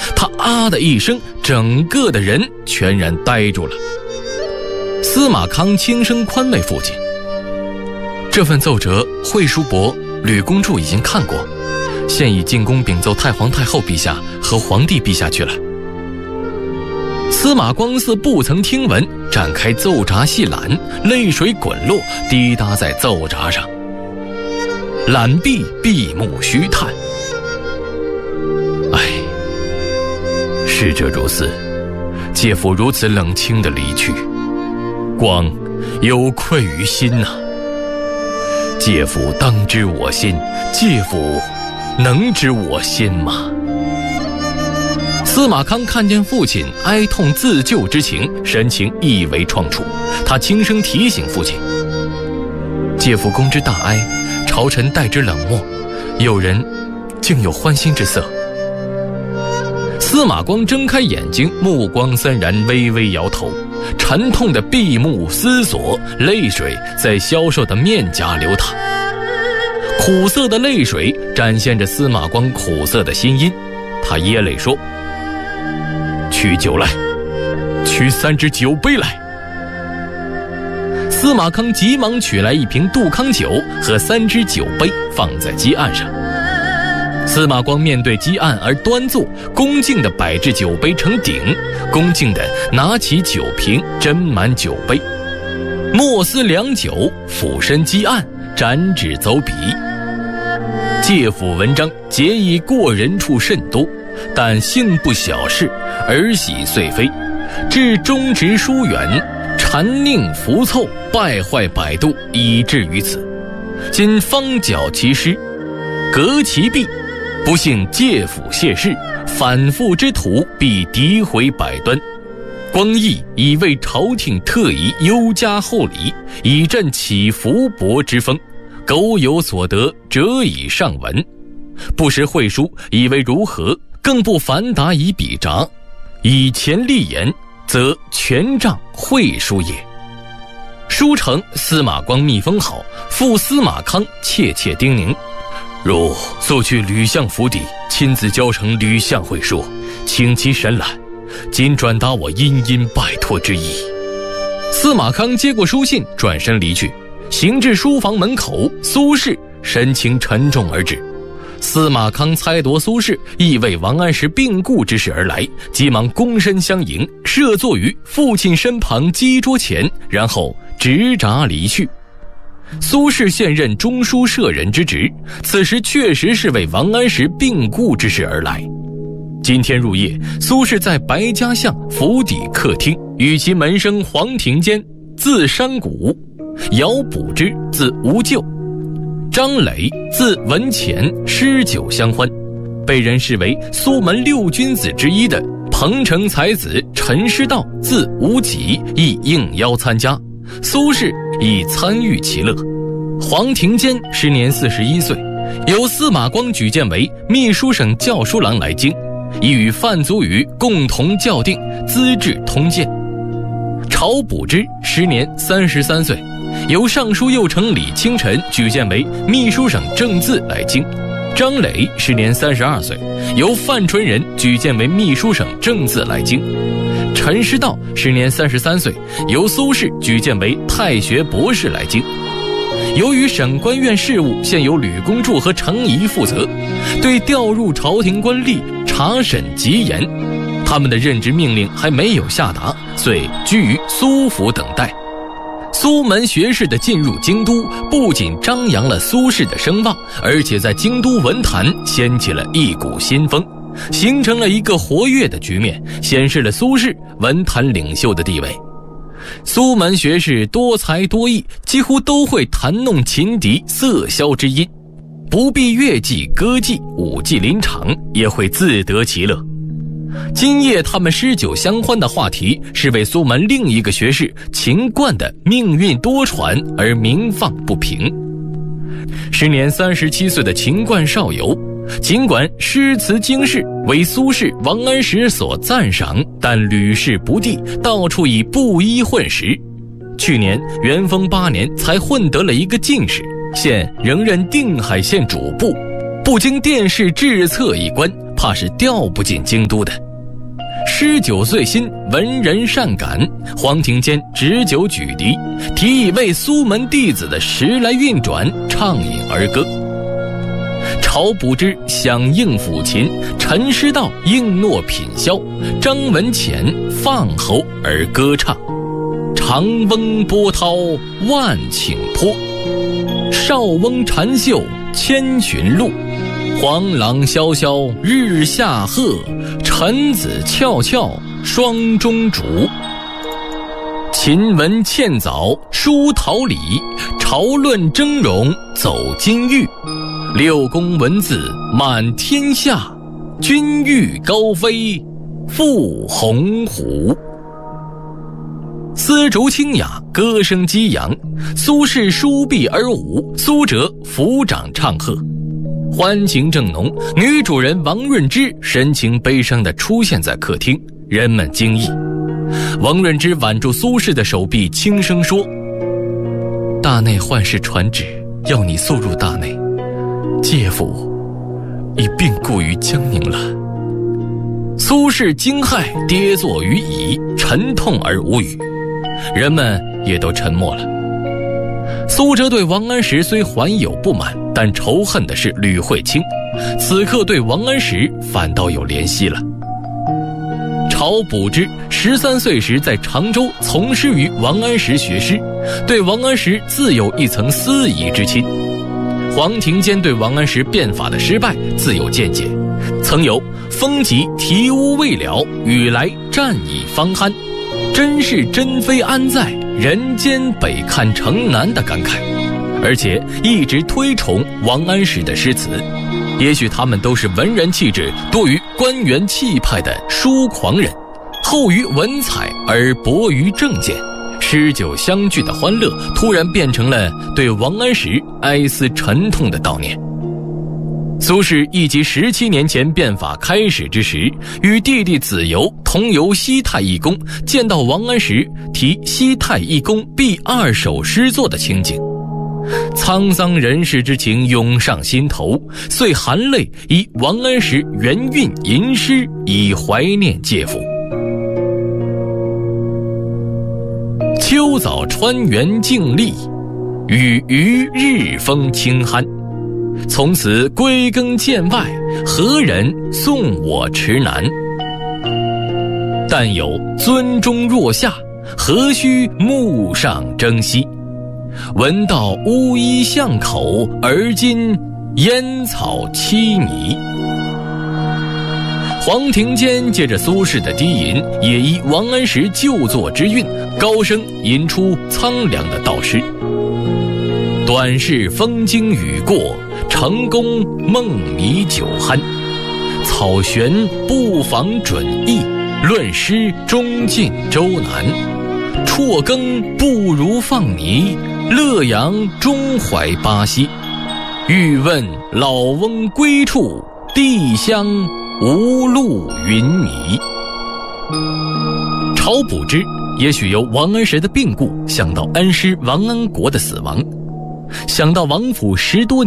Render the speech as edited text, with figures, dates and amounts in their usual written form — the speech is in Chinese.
他啊的一声，整个的人全然呆住了。司马康轻声宽慰父亲：“这份奏折，惠叔伯、吕公主已经看过，现已进宫禀奏太皇太后陛下和皇帝陛下去了。”司马光似不曾听闻，展开奏札细览，泪水滚落，滴答在奏札上。览毕，闭目虚叹：“唉，逝者如斯，介父如此冷清的离去，光有愧于心呐。介父当知我心，介父能知我心吗？”司马康看见父亲哀痛自救之情，神情亦为创触。他轻声提醒父亲：“介父公之大哀，朝臣待之冷漠，有人竟有欢心之色。”司马光睁开眼睛，目光森然，微微摇头，沉痛的闭目思索，泪水在消瘦的面颊流淌。苦涩的泪水展现着司马光苦涩的心音。他噎泪说：“取酒来，取3只酒杯来。”司马康急忙取来一瓶杜康酒和3只酒杯，放在鸡案上。司马光面对鸡案而端坐，恭敬地摆置酒杯成鼎，恭敬地拿起酒瓶斟满酒杯，默思良久，俯身鸡案，展指走笔。介父文章节以过人处甚多，但幸不小事，儿喜遂非，至忠直疏远，谗佞浮凑，败坏百度，以至于此。今方矫其师，革其弊，不幸介父谢世，反复之徒必诋毁百端。光义以为朝廷特宜优加厚礼，以振起伏薄之风，苟有所得，折以上文。不识会书，以为如何？更不反答以笔札，以前立言，则权杖会书也。书成，司马光密封好，复司马康切切叮咛：“汝速去吕相府邸，亲自交成吕相会书，请其审览，仅转达我殷殷拜托之意。”司马康接过书信，转身离去。行至书房门口，苏轼神情沉重而至。司马康猜度苏轼亦为王安石病故之事而来，急忙躬身相迎，设坐于父亲身旁机桌前，然后执札离去。苏轼现任中书舍人之职，此时确实是为王安石病故之事而来。今天入夜，苏轼在白家巷府邸客厅，与其门生黄庭坚字山谷，姚补之字吴咎，张磊字文潜诗酒相欢。被人视为苏门6君子之一的彭城才子陈师道字无己亦应邀参加，苏轼亦参与其乐。黄庭坚时年41岁，由司马光举荐为秘书省校书郎来京，已与范祖禹共同校订《资治通鉴》。晁补之时年33岁，由尚书右丞李清晨举荐为秘书省正字来京。张磊时年32岁，由范纯仁举荐为秘书省正字来京。陈师道时年33岁，由苏轼举荐为太学博士来京。由于省官院事务现由吕公著和程颐负责，对调入朝廷官吏查审极严，他们的任职命令还没有下达，遂居于苏府等待。苏门学士的进入京都，不仅张扬了苏轼的声望，而且在京都文坛掀起了一股新风，形成了一个活跃的局面，显示了苏轼文坛领袖的地位。苏门学士多才多艺，几乎都会弹弄琴笛瑟箫之音，不必乐伎歌伎舞伎临场，也会自得其乐。今夜他们诗酒相欢的话题，是为苏门另一个学士秦观的命运多舛而名放不平。时年37岁的秦观少游，尽管诗词经世，为苏轼、王安石所赞赏，但屡试不第，到处以布衣混食。去年元丰8年才混得了一个进士，现仍任定海县主簿，不经殿试制策一关， 怕是调不进京都的。19岁新，文人善感，黄庭坚执酒举笛，提议为苏门弟子的时来运转畅饮儿歌。晁补之响应抚琴，陈师道应诺品箫，张文潜放喉而歌唱。长翁波涛万顷波，少翁禅秀千寻路。黄朗萧萧日下鹤，陈子翘翘霜中竹。秦文茜藻书桃李，朝论峥嵘走金玉。六宫文字满天下，君欲高飞赴鸿鹄。丝竹清雅，歌声激扬，苏轼舒臂而舞，苏辙抚掌唱和。欢情正浓，女主人王润之神情悲伤地出现在客厅，人们惊异。王润之挽住苏轼的手臂，轻声说：大内宦事传旨，要你速入大内，介父已病故于江宁了。苏轼惊骇，跌坐于椅，沉痛而无语，人们也都沉默了。苏辙对王安石虽怀有不满，但仇恨的是吕惠卿，此刻对王安石反倒有怜惜了。晁补之13岁时在常州从师于王安石学诗，对王安石自有一层私谊之亲。黄庭坚对王安石变法的失败自有见解，曾有风急啼乌未了，雨来战已方酣，真是真非安在，人间北看城南的感慨，而且一直推崇王安石的诗词。也许他们都是文人气质多于官员气派的疏狂人，厚于文采而薄于政见，诗酒相聚的欢乐突然变成了对王安石哀思沉痛的悼念。苏轼忆及17年前变法开始之时，与弟弟子由同游西太义宫，见到王安石题西太义宫毕2首诗作的情景，沧桑人世之情涌上心头，遂含泪以王安石原韵吟诗，以怀念介父。秋早川原静丽，雨余日风清酣。从此归耕涧外，何人送我池南？但有樽中若下，何须目上征西？闻道乌衣巷口，而今烟草凄迷。黄庭坚借着苏轼的低吟，也依王安石旧作之韵，高声吟出苍凉的道诗：短是风经雨过，成功梦迷酒酣。草悬不妨准意，论诗终尽周南。辍耕不如放泥，乐扬终怀巴西。欲问老翁归处，地乡无路云迷。晁补之也许由王安石的病故想到恩师王安国的死亡，想到王府10多年